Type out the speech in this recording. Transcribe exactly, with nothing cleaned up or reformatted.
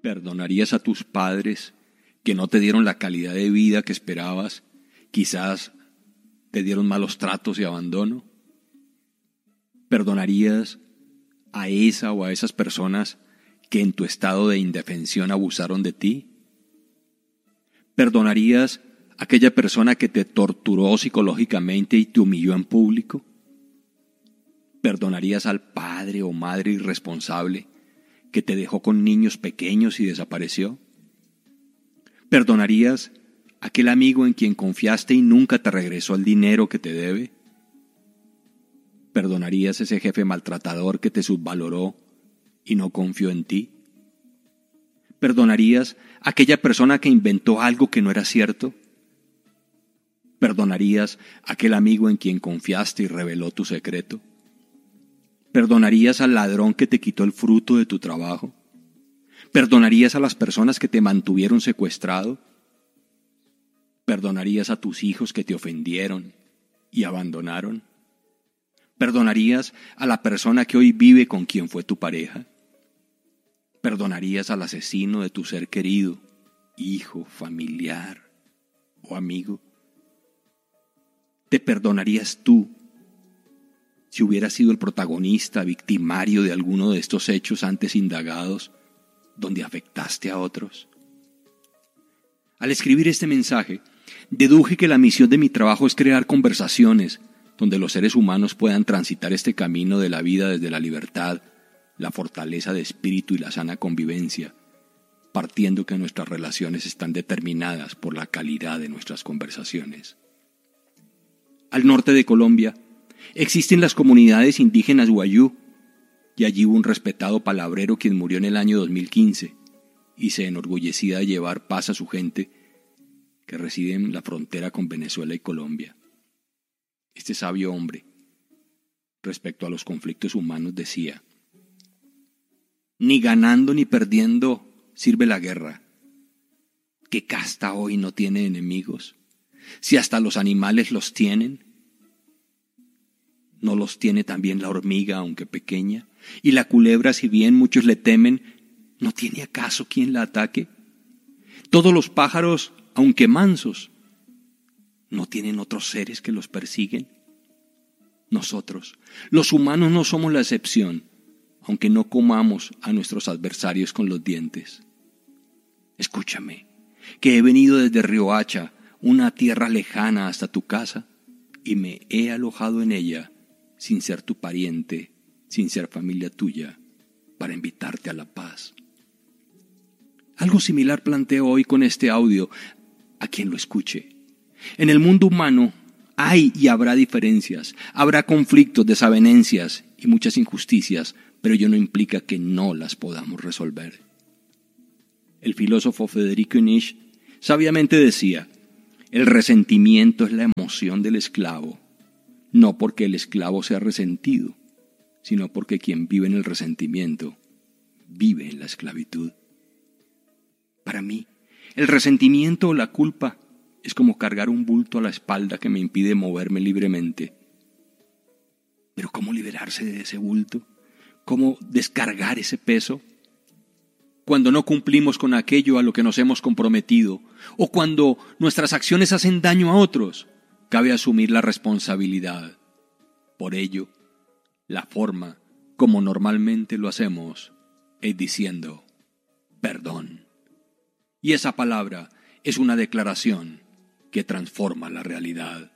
¿Perdonarías a tus padres que no te dieron la calidad de vida que esperabas? Quizás te dieron malos tratos y abandono. ¿Perdonarías a esa o a esas personas que en tu estado de indefensión abusaron de ti? ¿Perdonarías a aquella persona que te torturó psicológicamente y te humilló en público? ¿Perdonarías al padre o madre irresponsable que te dejó con niños pequeños y desapareció? ¿Perdonarías a aquel amigo en quien confiaste y nunca te regresó el dinero que te debe? ¿Perdonarías a ese jefe maltratador que te subvaloró y no confió en ti? ¿Perdonarías a aquella persona que inventó algo que no era cierto? ¿Perdonarías a aquel amigo en quien confiaste y reveló tu secreto? ¿Perdonarías al ladrón que te quitó el fruto de tu trabajo? ¿Perdonarías a las personas que te mantuvieron secuestrado? ¿Perdonarías a tus hijos que te ofendieron y abandonaron? ¿Perdonarías a la persona que hoy vive con quien fue tu pareja? ¿Perdonarías al asesino de tu ser querido, hijo, familiar o amigo? ¿Te perdonarías tú si hubieras sido el protagonista, victimario de alguno de estos hechos antes indagados, donde afectaste a otros? Al escribir este mensaje, deduje que la misión de mi trabajo es crear conversaciones donde los seres humanos puedan transitar este camino de la vida desde la libertad, la fortaleza de espíritu y la sana convivencia, partiendo que nuestras relaciones están determinadas por la calidad de nuestras conversaciones. Al norte de Colombia existen las comunidades indígenas Wayuu, y allí hubo un respetado palabrero quien murió en el año dos mil quince y se enorgullecía de llevar paz a su gente que reside en la frontera con Venezuela y Colombia. Este sabio hombre, respecto a los conflictos humanos, decía: ni ganando ni perdiendo sirve la guerra. ¿Qué casta hoy no tiene enemigos? Si hasta los animales los tienen, ¿no los tiene también la hormiga, aunque pequeña? Y la culebra, si bien muchos le temen, ¿no tiene acaso quien la ataque? Todos los pájaros, aunque mansos, ¿no tienen otros seres que los persiguen? Nosotros, los humanos, no somos la excepción, aunque no comamos a nuestros adversarios con los dientes. Escúchame, que he venido desde Riohacha, una tierra lejana, hasta tu casa, y me he alojado en ella, sin ser tu pariente, sin ser familia tuya, para invitarte a la paz. Algo similar planteo hoy con este audio a quien lo escuche. En el mundo humano hay y habrá diferencias, habrá conflictos, desavenencias y muchas injusticias, pero ello no implica que no las podamos resolver. El filósofo Federico Nietzsche sabiamente decía: el resentimiento es la emoción del esclavo, no porque el esclavo sea resentido, sino porque quien vive en el resentimiento vive en la esclavitud. Para mí, el resentimiento o la culpa es como cargar un bulto a la espalda que me impide moverme libremente. Pero ¿cómo liberarse de ese bulto? ¿Cómo descargar ese peso? Cuando no cumplimos con aquello a lo que nos hemos comprometido, o cuando nuestras acciones hacen daño a otros, cabe asumir la responsabilidad. Por ello, la forma como normalmente lo hacemos es diciendo perdón. Y esa palabra es una declaración que transforma la realidad.